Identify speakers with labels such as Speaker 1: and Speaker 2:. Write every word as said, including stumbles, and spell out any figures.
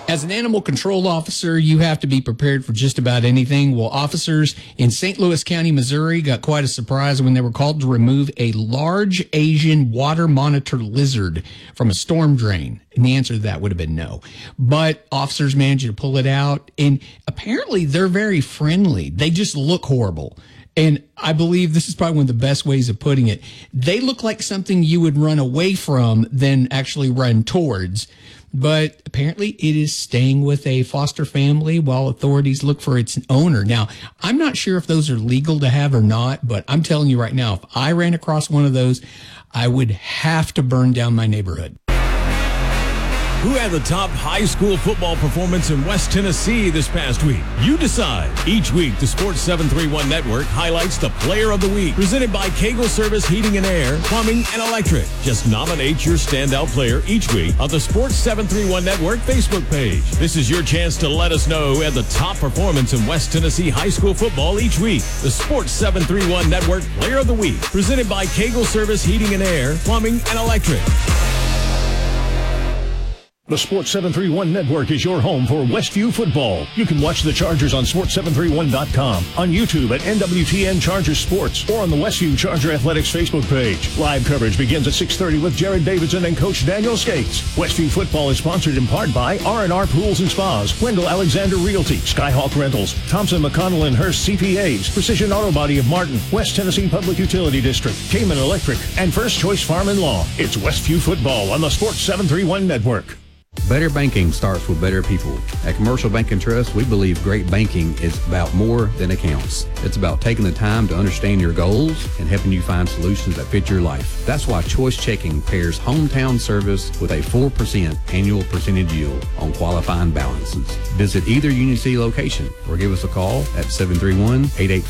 Speaker 1: As an animal control officer, you have to be prepared for just about anything. Well, officers in Saint Louis County, Missouri got quite a surprise when they were called to remove a large Asian water monitor lizard from a storm drain. And the answer to that would have been no. But officers managed to pull it out, and apparently they're very friendly. They just look horrible. And I believe this is probably one of the best ways of putting it. They look like something you would run away from than actually run towards. But apparently it is staying with a foster family while authorities look for its owner. Now, I'm not sure if those are legal to have or not, but I'm telling you right now, if I ran across one of those, I would have to burn down my neighborhood.
Speaker 2: Who had the top high school football performance in West Tennessee this past week? You decide. Each week, the Sports seven thirty-one Network highlights the Player of the Week, presented by Kegel Service Heating and Air, Plumbing, and Electric. Just nominate your standout player each week on the Sports seven thirty-one Network Facebook page. This is your chance to let us know who had the top performance in West Tennessee high school football each week. The Sports seven thirty-one Network Player of the Week, presented by Kegel Service Heating and Air, Plumbing, and Electric.
Speaker 3: The Sports seven thirty-one Network is your home for Westview football. You can watch the Chargers on sports seven thirty-one dot com, on YouTube at N W T N Chargers Sports, or on the Westview Charger Athletics Facebook page. Live coverage begins at six thirty with Jared Davidson and Coach Daniel Skates. Westview football is sponsored in part by R and R Pools and Spas, Wendell Alexander Realty, Skyhawk Rentals, Thompson McConnell and Hurst C P As, Precision Auto Body of Martin, West Tennessee Public Utility District, Cayman Electric, and First Choice Farm and Law. It's Westview football on the Sports seven thirty-one Network.
Speaker 4: Better banking starts with better people. At Commercial Bank and Trust, we believe great banking is about more than accounts. It's about taking the time to understand your goals and helping you find solutions that fit your life. That's why Choice Checking pairs hometown service with a four percent annual percentage yield on qualifying balances. Visit either Union City location or give us a call at seven three one, eight eight